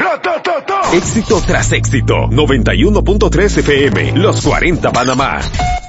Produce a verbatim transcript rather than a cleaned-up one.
Éxito tras éxito. noventa y uno punto tres F M, Los cuarenta Panamá.